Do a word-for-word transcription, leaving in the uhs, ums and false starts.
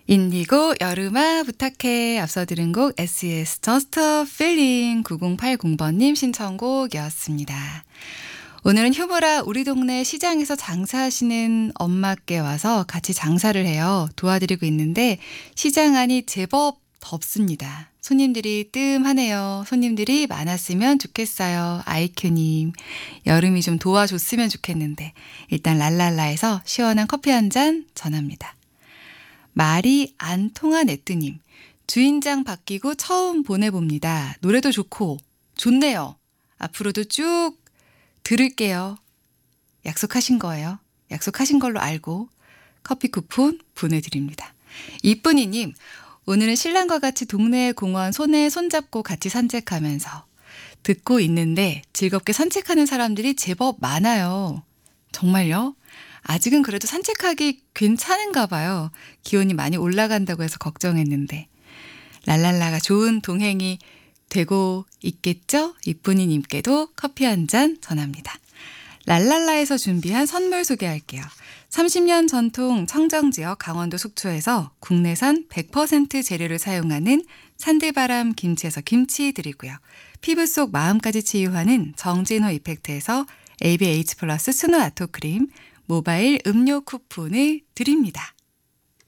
인디고 여름아 부탁해. 앞서 들은 곡 에스이에스 Just a Feeling 구공팔공 번님 신청곡이었습니다. 오늘은 효보라 우리 동네 시장에서 장사하시는 엄마께 와서 같이 장사를 해요. 도와드리고 있는데 시장 안이 제법 덥습니다. 손님들이 뜸하네요. 손님들이 많았으면 좋겠어요. 아이큐님. 여름이 좀 도와줬으면 좋겠는데 일단 랄랄라에서 시원한 커피 한 잔 전합니다. 말이 안 통한 애뜨님. 주인장 바뀌고 처음 보내봅니다. 노래도 좋고 좋네요. 앞으로도 쭉 들을게요. 약속하신 거예요. 약속하신 걸로 알고 커피 쿠폰 보내드립니다. 이쁜이님. 오늘은 신랑과 같이 동네 공원 손에 손잡고 같이 산책하면서 듣고 있는데 즐겁게 산책하는 사람들이 제법 많아요. 정말요? 아직은 그래도 산책하기 괜찮은가 봐요. 기온이 많이 올라간다고 해서 걱정했는데. 랄랄라가 좋은 동행이 되고 있겠죠? 이쁜이님께도 커피 한 잔 전합니다. 랄랄라에서 준비한 선물 소개할게요. 삼십 년 전통 청정지역 강원도 속초에서 국내산 백 퍼센트 재료를 사용하는 산들바람 김치에서 김치 드리고요. 피부 속 마음까지 치유하는 정진호 이펙트에서 에이비에이치 플러스 스노 아토크림 모바일 음료 쿠폰을 드립니다.